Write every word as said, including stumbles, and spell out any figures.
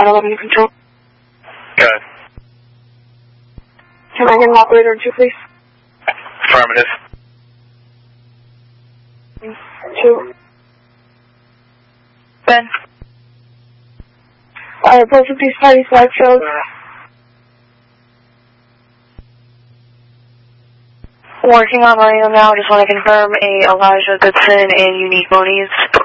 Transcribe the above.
nine eleven control. Go ahead. Can I get an operator two, please? Affirmative. Two. Ben. Alright, both of these parties flag shows. Working on Rhino now. Just want to confirm a Elijah Goodson and Unique Moniz.